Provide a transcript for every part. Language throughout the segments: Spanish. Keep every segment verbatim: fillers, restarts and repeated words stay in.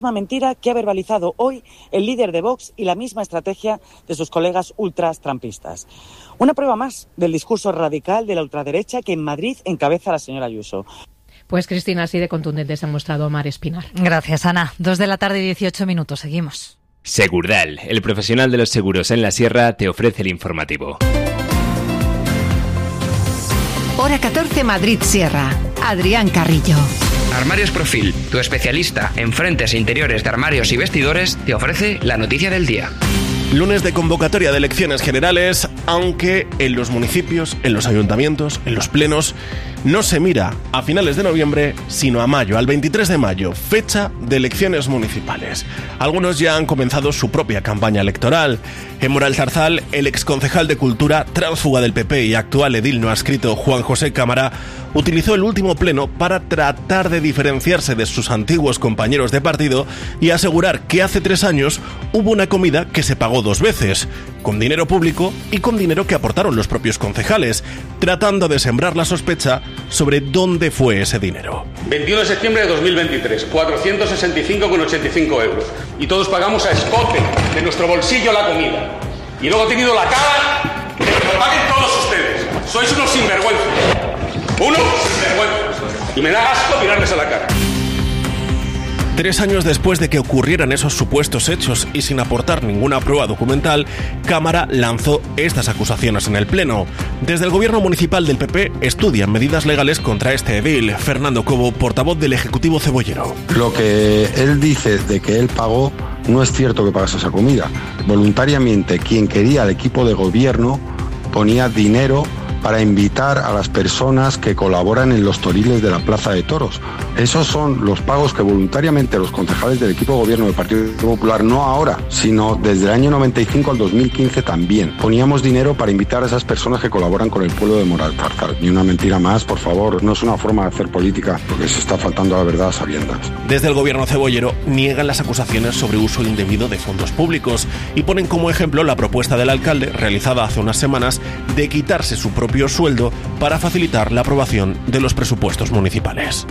Una mentira que ha verbalizado hoy el líder de Vox y la misma estrategia de sus colegas ultras-trampistas. Una prueba más del discurso radical de la ultraderecha que en Madrid encabeza la señora Ayuso. Pues Cristina, así de contundente se ha mostrado Mar Espinar. Gracias, Ana. Dos de la tarde y dieciocho minutos. Seguimos. Segurdal, el profesional de los seguros en la Sierra, te ofrece el informativo. Hora catorce, Madrid Sierra. Adrián Carrillo. Armarios Profil, tu especialista en frentes e interiores de armarios y vestidores, te ofrece la noticia del día. Lunes de convocatoria de elecciones generales, aunque en los municipios, en los ayuntamientos, en los plenos, no se mira a finales de noviembre, sino a mayo, al veintitrés de mayo, fecha de elecciones municipales. Algunos ya han comenzado su propia campaña electoral. En Moralzarzal, el exconcejal de Cultura, tránsfuga del P P y actual edil no adscrito Juan José Cámara, utilizó el último pleno para tratar de diferenciarse de sus antiguos compañeros de partido y asegurar que hace tres años hubo una comida que se pagó dos veces, con dinero público y con dinero que aportaron los propios concejales, tratando de sembrar la sospecha sobre dónde fue ese dinero. veintiuno de septiembre de dos mil veintitrés, cuatrocientos sesenta y cinco con ochenta y cinco euros. Y todos pagamos a escote de nuestro bolsillo la comida. Y luego he tenido la cara de que lo paguen todos ustedes. Sois unos sinvergüenzas. Unos sinvergüenzas. Y me da asco mirarles a la cara. Tres años después de que ocurrieran esos supuestos hechos y sin aportar ninguna prueba documental, Cámara lanzó estas acusaciones en el Pleno. Desde el gobierno municipal del P P estudian medidas legales contra este edil. Fernando Cobo, portavoz del Ejecutivo Cebollero. Lo que él dice de que él pagó, no es cierto que pagase esa comida. Voluntariamente, quien quería al equipo de gobierno ponía dinero para invitar a las personas que colaboran en los toriles de la Plaza de Toros. Esos son los pagos que voluntariamente los concejales del equipo de gobierno del Partido Popular, no ahora, sino desde el año noventa y cinco al dos mil quince también, poníamos dinero para invitar a esas personas que colaboran con el pueblo de Moralzarzal. Ni una mentira más, por favor, no es una forma de hacer política, porque se está faltando a la verdad a sabiendas. Desde el gobierno cebollero niegan las acusaciones sobre uso indebido de fondos públicos y ponen como ejemplo la propuesta del alcalde, realizada hace unas semanas, de quitarse su propio sueldo para facilitar la aprobación de los presupuestos municipales.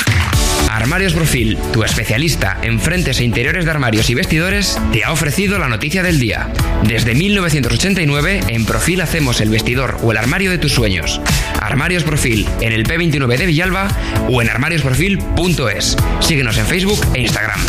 Armarios Profil, tu especialista en frentes e interiores de armarios y vestidores, te ha ofrecido la noticia del día. Desde mil novecientos ochenta y nueve, en Profil hacemos el vestidor o el armario de tus sueños. Armarios Profil, en el P veintinueve de Villalba o en armarios profil punto es. Síguenos en Facebook e Instagram.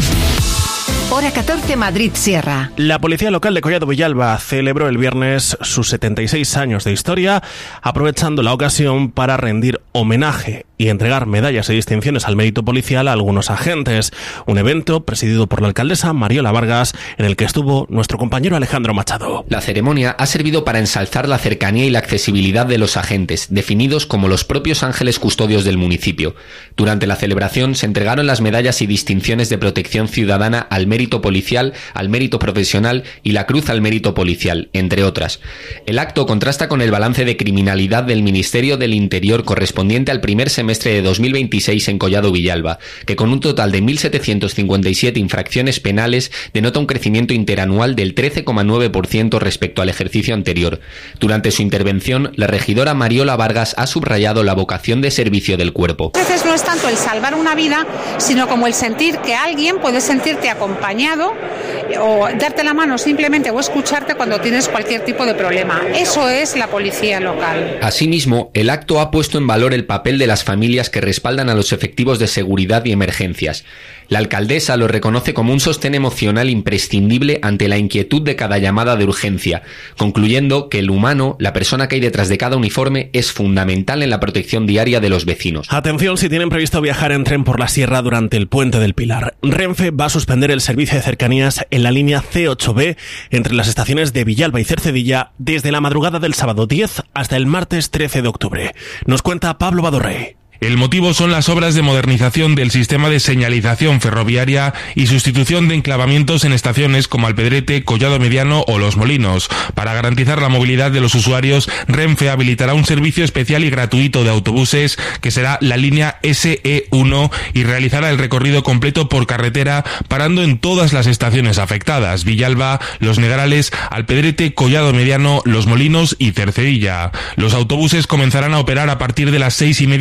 Hora catorce, Madrid Sierra. La Policía Local de Collado Villalba celebró el viernes sus setenta y seis años de historia, aprovechando la ocasión para rendir homenaje y entregar medallas y distinciones al mérito policial a algunos agentes. Un evento presidido por la alcaldesa Mariola Vargas, en el que estuvo nuestro compañero Alejandro Machado. La ceremonia ha servido para ensalzar la cercanía y la accesibilidad de los agentes, definidos como los propios ángeles custodios del municipio. Durante la celebración se entregaron las medallas y distinciones de protección ciudadana al mérito policial, al mérito profesional y la cruz al mérito policial, entre otras. El acto contrasta con el balance de criminalidad del Ministerio del Interior correspondiente al primer semestre de dos mil veintiséis en Collado Villalba, que con un total de mil setecientos cincuenta y siete infracciones penales denota un crecimiento interanual del trece coma nueve por ciento respecto al ejercicio anterior. Durante su intervención, la regidora Mariola Vargas ha subrayado la vocación de servicio del cuerpo. A veces no es tanto el salvar una vida, sino como el sentir que alguien puede sentirte acompañado o darte la mano simplemente o escucharte cuando tienes cualquier tipo de problema. Eso es la policía local. Asimismo, el acto ha puesto en valor el papel de las familias que respaldan a los efectivos de seguridad y emergencias. La alcaldesa lo reconoce como un sostén emocional imprescindible ante la inquietud de cada llamada de urgencia, concluyendo que el humano, la persona que hay detrás de cada uniforme, es fundamental en la protección diaria de los vecinos. Atención si tienen previsto viajar en tren por la sierra durante el Puente del Pilar. Renfe va a suspender el servicio de cercanías en la línea C ocho B entre las estaciones de Villalba y Cercedilla desde la madrugada del sábado diez hasta el martes trece de octubre. Nos cuenta Pablo Badorrey. El motivo son las obras de modernización del sistema de señalización ferroviaria y sustitución de enclavamientos en estaciones como Alpedrete, Collado Mediano o Los Molinos. Para garantizar la movilidad de los usuarios, Renfe habilitará un servicio especial y gratuito de autobuses que será la línea S E uno y realizará el recorrido completo por carretera parando en todas las estaciones afectadas: Villalba, Los Negrales, Alpedrete, Collado Mediano, Los Molinos y Cercedilla. Los autobuses comenzarán a operar a partir de las seis y media de la mañana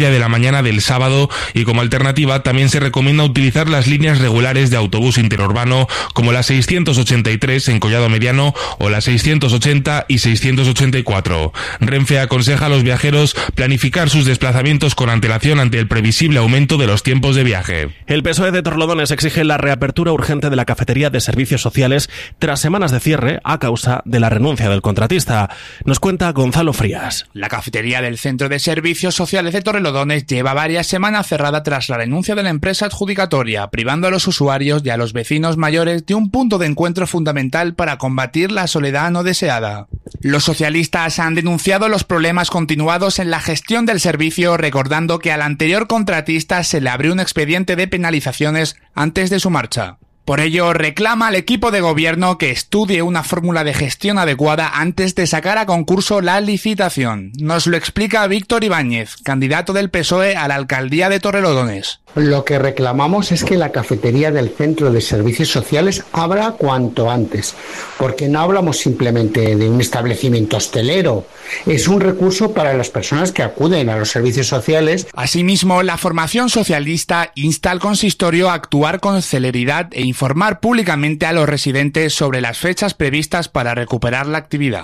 mañana del sábado, y como alternativa también se recomienda utilizar las líneas regulares de autobús interurbano como la seiscientos ochenta y tres en Collado Mediano o la seiscientos ochenta y seiscientos ochenta y cuatro. Renfe aconseja a los viajeros planificar sus desplazamientos con antelación ante el previsible aumento de los tiempos de viaje. El P S O E de Torrelodones exige la reapertura urgente de la cafetería de servicios sociales tras semanas de cierre a causa de la renuncia del contratista. Nos cuenta Gonzalo Frías. La cafetería del Centro de Servicios Sociales de Torrelodones lleva varias semanas cerrada tras la renuncia de la empresa adjudicatoria, privando a los usuarios y a los vecinos mayores de un punto de encuentro fundamental para combatir la soledad no deseada. Los socialistas han denunciado los problemas continuados en la gestión del servicio, recordando que al anterior contratista se le abrió un expediente de penalizaciones antes de su marcha. Por ello, reclama al equipo de gobierno que estudie una fórmula de gestión adecuada antes de sacar a concurso la licitación. Nos lo explica Víctor Ibáñez, candidato del P S O E a la alcaldía de Torrelodones. Lo que reclamamos es que la cafetería del Centro de Servicios Sociales abra cuanto antes, porque no hablamos simplemente de un establecimiento hostelero, es un recurso para las personas que acuden a los servicios sociales. Asimismo, la formación socialista insta al consistorio a actuar con celeridad e informar públicamente a los residentes sobre las fechas previstas para recuperar la actividad.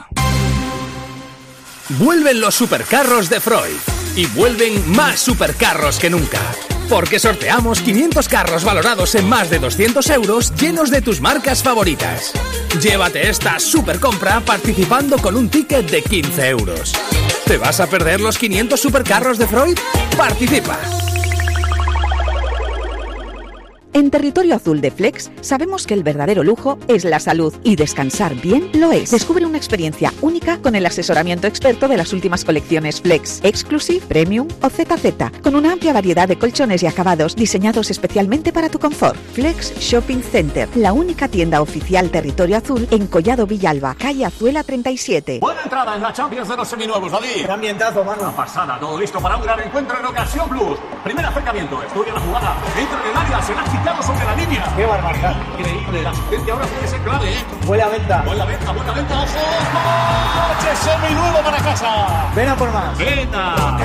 Vuelven los supercarros de Freud y vuelven más supercarros que nunca. Porque sorteamos quinientos carros valorados en más de doscientos euros llenos de tus marcas favoritas. Llévate esta super compra participando con un ticket de quince euros. ¿Te vas a perder los quinientos supercarros de Freud? ¡Participa! En Territorio Azul de Flex sabemos que el verdadero lujo es la salud y descansar bien lo es. Descubre una experiencia única con el asesoramiento experto de las últimas colecciones Flex, Exclusive, Premium o Z Z, con una amplia variedad de colchones y acabados diseñados especialmente para tu confort. Flex Shopping Center, la única tienda oficial Territorio Azul en Collado Villalba, calle Azuela treinta y siete. Buena entrada en la Champions de los seminuevos, David. Qué ambientazo, mano. Una pasada, todo listo para un gran encuentro en Ocasión Plus. Primer acercamiento, estudia la jugada, entra en el área, se la ha sobre la línea. ¡Qué barbaridad! Increíble, la asistencia ahora puede ser clave, ¿eh? Buena venta. Buena venta, buena venta. ¡Ojo! ¡Coche seminuevo para casa! Ven a por más. ¡Venta!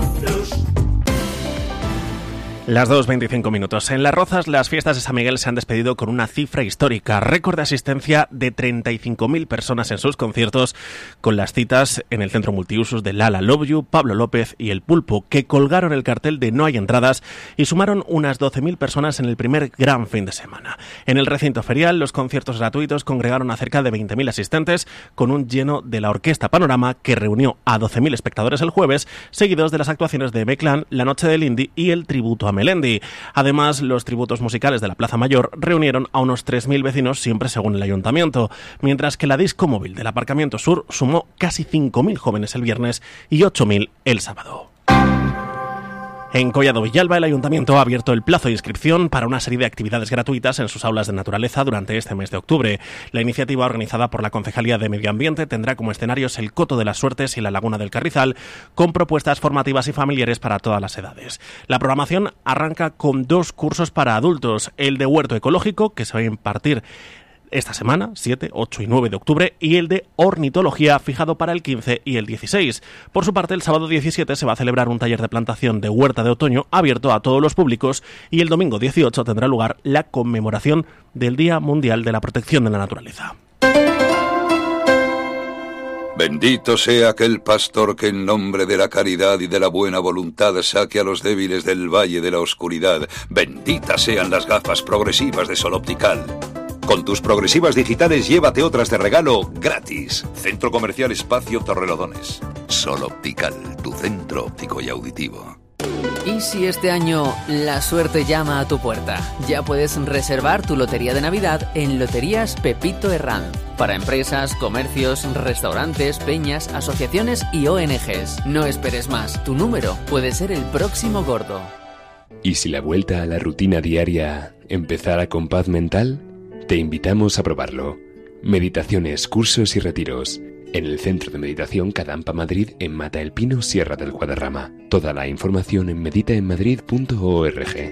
Las dos veinticinco minutos. En Las Rozas, las fiestas de San Miguel se han despedido con una cifra histórica. Récord de asistencia de treinta y cinco mil personas en sus conciertos, con las citas en el Centro Multiusos de Lala Love You, Pablo López y El Pulpo, que colgaron el cartel de No hay entradas y sumaron unas doce mil personas en el primer gran fin de semana. En el recinto ferial, los conciertos gratuitos congregaron a cerca de veinte mil asistentes, con un lleno de la Orquesta Panorama, que reunió a doce mil espectadores el jueves, seguidos de las actuaciones de B-Clan, La Noche del Indie y el tributo a Melendi. Además, los tributos musicales de la Plaza Mayor reunieron a unos tres mil vecinos, siempre según el ayuntamiento, mientras que la disco móvil del Aparcamiento Sur sumó casi cinco mil jóvenes el viernes y ocho mil el sábado. En Collado Villalba, el Ayuntamiento ha abierto el plazo de inscripción para una serie de actividades gratuitas en sus aulas de naturaleza durante este mes de octubre. La iniciativa, organizada por la Concejalía de Medio Ambiente, tendrá como escenarios el Coto de las Suertes y la Laguna del Carrizal, con propuestas formativas y familiares para todas las edades. La programación arranca con dos cursos para adultos, el de Huerto Ecológico, que se va a impartir esta semana, siete, ocho y nueve de octubre, y el de ornitología, fijado para el quince y el dieciséis. Por su parte, el sábado diecisiete se va a celebrar un taller de plantación de huerta de otoño abierto a todos los públicos, y el domingo dieciocho tendrá lugar la conmemoración del Día Mundial de la Protección de la Naturaleza. Bendito sea aquel pastor que en nombre de la caridad y de la buena voluntad saque a los débiles del valle de la oscuridad. Benditas sean las gafas progresivas de Sol Optical. Con tus progresivas digitales llévate otras de regalo gratis. Centro Comercial Espacio Torrelodones. Sol Optical, tu centro óptico y auditivo. ¿Y si este año la suerte llama a tu puerta? Ya puedes reservar tu lotería de Navidad en Loterías Pepito Herranz. Para empresas, comercios, restaurantes, peñas, asociaciones y O N Ges. No esperes más, tu número puede ser el próximo gordo. ¿Y si la vuelta a la rutina diaria empezara con paz mental? Te invitamos a probarlo. Meditaciones, cursos y retiros. En el Centro de Meditación Kadampa Madrid, en Mata El Pino, Sierra del Guadarrama. Toda la información en medita en madrid punto org.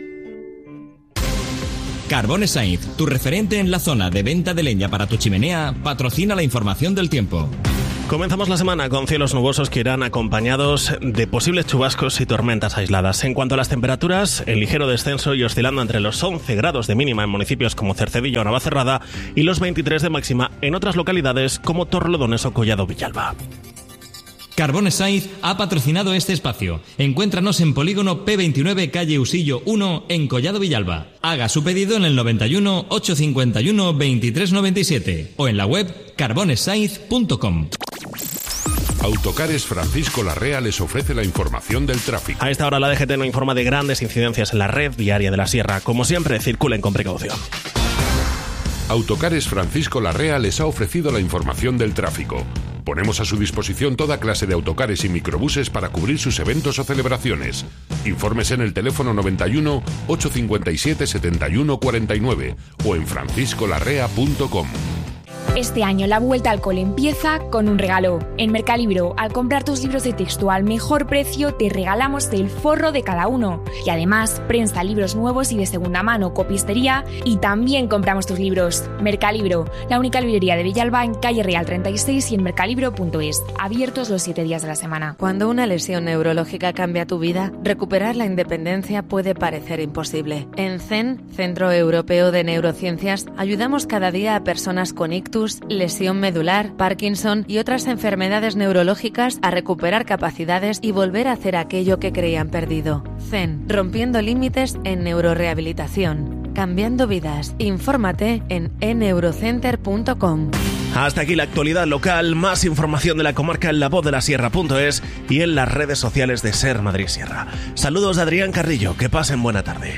Carbones Sainz, tu referente en la zona de venta de leña para tu chimenea, patrocina la información del tiempo. Comenzamos la semana con cielos nubosos que irán acompañados de posibles chubascos y tormentas aisladas. En cuanto a las temperaturas, en ligero descenso y oscilando entre los once grados de mínima en municipios como Cercedilla o Navacerrada y los veintitrés de máxima en otras localidades como Torrelodones o Collado Villalba. Carbones Saiz ha patrocinado este espacio. Encuéntranos en Polígono P veintinueve, calle Usillo uno, en Collado Villalba. Haga su pedido en el noventa y uno, ochocientos cincuenta y uno, veintitrés noventa y siete o en la web carbones saiz punto com. Autocares Francisco Larrea les ofrece la información del tráfico. A esta hora la D G T no informa de grandes incidencias en la red viaria de la Sierra. Como siempre, circulen con precaución. Autocares Francisco Larrea les ha ofrecido la información del tráfico. Ponemos a su disposición toda clase de autocares y microbuses para cubrir sus eventos o celebraciones. Informes en el teléfono noventa y uno, ochocientos cincuenta y siete, setenta y uno cuarenta y nueve o en francisco larrea punto com. Este año la vuelta al cole empieza con un regalo. En Mercalibro, al comprar tus libros de texto al mejor precio, te regalamos el forro de cada uno. Y además, prensa, libros nuevos y de segunda mano, copistería, y también compramos tus libros. Mercalibro, la única librería de Villalba en calle Real treinta y seis y en mercalibro punto es. Abiertos los siete días de la semana. Cuando una lesión neurológica cambia tu vida, recuperar la independencia puede parecer imposible. En C E N, Centro Europeo de Neurociencias, ayudamos cada día a personas con ictus, lesión medular, Parkinson y otras enfermedades neurológicas a recuperar capacidades y volver a hacer aquello que creían perdido. C E N, rompiendo límites en neurorehabilitación. Cambiando vidas. Infórmate en e neurocenter punto com. Hasta aquí la actualidad local. Más información de la comarca en la voz de la sierra punto es y en las redes sociales de Ser Madrid Sierra. Saludos de Adrián Carrillo. Que pasen buena tarde.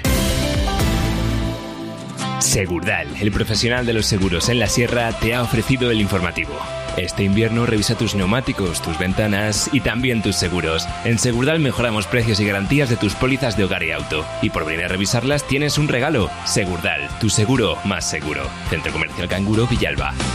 Segurdal, el profesional de los seguros en la sierra, te ha ofrecido el informativo. Este invierno revisa tus neumáticos, tus ventanas y también tus seguros. En Segurdal mejoramos precios y garantías de tus pólizas de hogar y auto. Y por venir a revisarlas tienes un regalo. Segurdal, tu seguro más seguro. Centro Comercial Canguro, Villalba.